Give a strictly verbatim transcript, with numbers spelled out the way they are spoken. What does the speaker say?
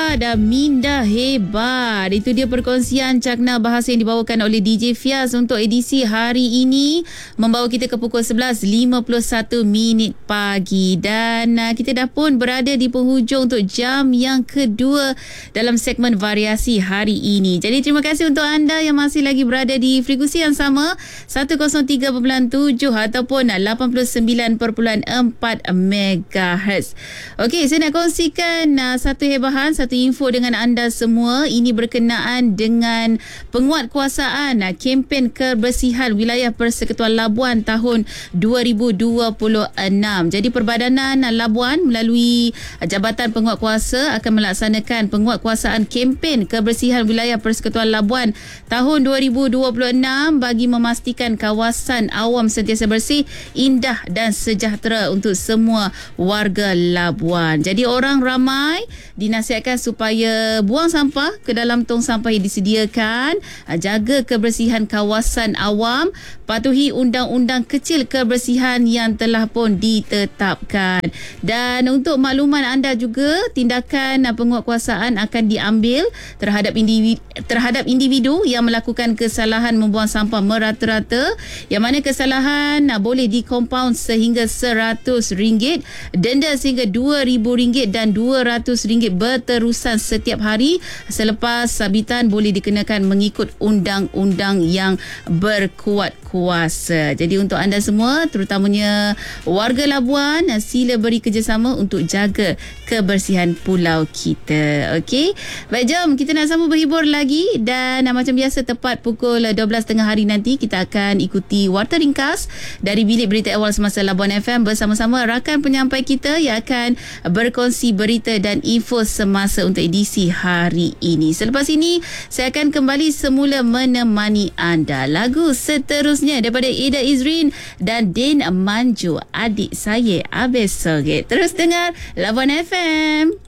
kuat, minda hebat. Itu dia perkongsian cakna bahasa yang dibawakan oleh D J Fiaz untuk edisi hari ini, membawa kita ke pukul sebelas lima puluh satu minit pagi. Dan uh, kita dah pun berada di penghujung untuk jam yang kedua dalam segmen variasi hari ini. Jadi terima kasih untuk anda yang masih lagi berada di frekuensi yang sama seratus tiga perpuluhan tujuh ataupun lapan puluh sembilan perpuluhan empat megahertz. Okey, saya nak kongsikan uh, satu hebahan, satu info dengan anda semua. Ini berkenaan dengan penguatkuasaan uh, kempen kebersihan wilayah Persekutuan Labuan tahun dua ribu dua puluh enam. Jadi Perbadanan uh, Labuan melalui uh, Jabatan Penguatkuasa akan melaksanakan penguatkuasaan kempen kebersihan wilayah Persekutuan Labuan tahun dua ribu dua puluh enam bagi memastikan kawasan awam sentiasa bersih, indah dan sejahtera untuk semua warga Labuan. Jadi orang ramai dinasihatkan supaya buang sampah ke dalam tong sampah yang disediakan, jaga kebersihan kawasan awam, patuhi undang-undang kecil kebersihan yang telah pun ditetapkan. Dan untuk makluman anda juga, tindakan penguatkuasaan akan diambil terhadap individu, terhadap individu yang melakukan kesalahan membuang sampah merata-rata, yang mana kesalahan boleh dikompaun sehingga seratus ringgit, denda sehingga dua ribu ringgit dan dua ratus ringgit berterusan setiap hari. Selepas sabitan boleh dikenakan mengikut undang-undang yang berkuat kuasa. Jadi untuk anda semua, terutamanya warga Labuan, sila beri kerjasama untuk jaga kebersihan pulau kita. Okey, baik, jom kita nak sama berhibur lagi. Dan macam biasa tepat pukul dua belas tiga puluh hari nanti kita akan ikuti Warta Ringkas dari Bilik Berita Awal Semasa Labuan F M bersama-sama rakan penyampai kita yang akan berkongsi berita dan info semasa untuk edisi hari ini. Selepas ini saya akan kembali semula menemani anda. Lagu seterusnya daripada Ida Izrin dan Din Manju, Adik Saya Abes Soget. Terus dengar Labuan F M.